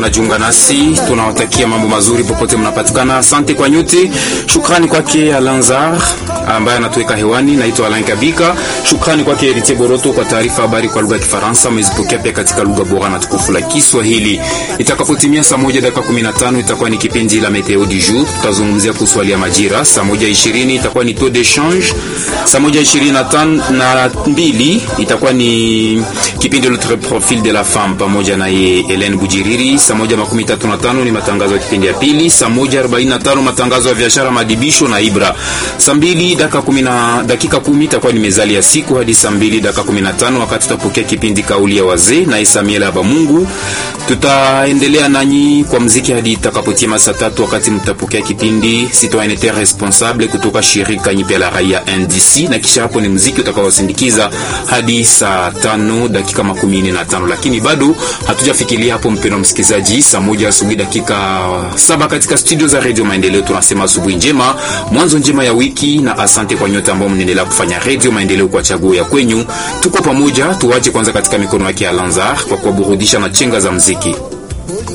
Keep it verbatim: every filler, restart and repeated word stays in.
mnajiunga nasi, tunawatakia mambo mazuri popote mnapatikana. Asante kwa nyote. Shukrani kwake Alanzar ambaye anatuweka hewani. Naitwa Alain Kabika. Shukrani kwake Eritier Boroto kwa taarifa habari kwa lugha ya Kifaransa, mmezipokea pia katika lugha bora na tukufu la Kiswahili. Itakapotimia saa moja dakika kumi na tano itakuwa ni kipindi la Meteo du jour. Tutazungumzia kuhusu hali ya majira. Saa moja ishirini itakuwa ni taux d'échange. Saa moja ishirini na tano na mbili itakuwa ni kipindi l'autre profil de la femme pamoja na ye Hélène Bujiriri. Saa moja makumi tatu na tano ni matangazo ya kipindi ya pili. Saa moja arobaini na tano matangazo ya biashara, madibisho na Ibra. Saa mbili dakika kumi na dakika kumi itakuwa ni mezali ya siku hadi saa mbili dakika kumi na tano wakati tutapokea kipindi kauli ya wazee na Isamiela Abamungu. Tutaendelea nanyi kwa muziki hadi itakapotima saa tatu wakati mtapokea kipindi Citoyenneté Responsable kutoka shirika Nyipe la Raia N D C, na kisha hapo ni muziki utakaosindikiza hadi saa tano dakika makumi nne na tano. Lakini bado hatujafikiria hapo, mpendwa msikilizaji. Saa moja asubuhi dakika saba katika studio za Radio Maendeleo tunasema asubuhi njema, mwanzo njema ya wiki, na asante kwa nyote ambao mnaendelea kufanya Radio Maendeleo kwa chaguo ya kwenyu. Tuko pamoja. Tuwache kwanza katika mikono yake ya Alanzar kwa kuburudisha na chenga za muziki.